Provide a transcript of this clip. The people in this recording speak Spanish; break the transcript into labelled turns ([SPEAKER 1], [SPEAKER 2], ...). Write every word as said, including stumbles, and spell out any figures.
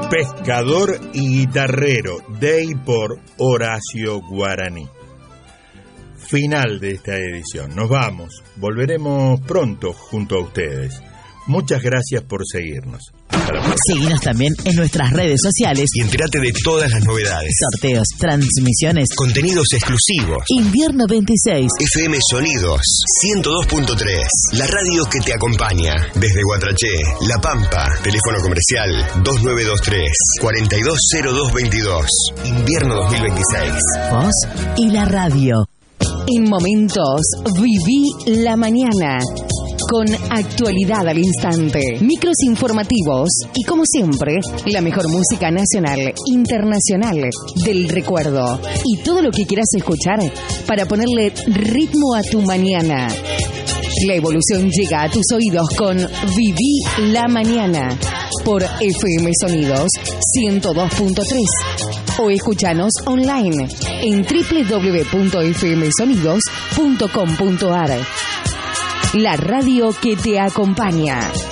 [SPEAKER 1] Pescador y guitarrero, de y por Horacio Guaraní. Final de esta edición. Nos vamos. Volveremos pronto junto a ustedes. Muchas gracias por seguirnos.
[SPEAKER 2] Seguinos también en nuestras redes sociales
[SPEAKER 3] y entérate de todas las novedades,
[SPEAKER 2] sorteos, transmisiones,
[SPEAKER 3] contenidos exclusivos.
[SPEAKER 2] Invierno veintiséis,
[SPEAKER 3] F M Sonidos ciento dos punto tres, la radio que te acompaña desde Guatraché, La Pampa. Teléfono comercial dos nueve dos tres, cuatro dos cero dos veintidós. Invierno dos mil veintiséis.
[SPEAKER 2] Vos y la radio.
[SPEAKER 4] En momentos viví la mañana. Con actualidad al instante, micros informativos y, como siempre, la mejor música nacional, internacional, del recuerdo. Y todo lo que quieras escuchar para ponerle ritmo a tu mañana. La evolución llega a tus oídos con Viví la Mañana por F M Sonidos ciento dos punto tres. O escúchanos online en doble u doble u doble u punto f m sonidos punto com punto a r. La radio que te acompaña.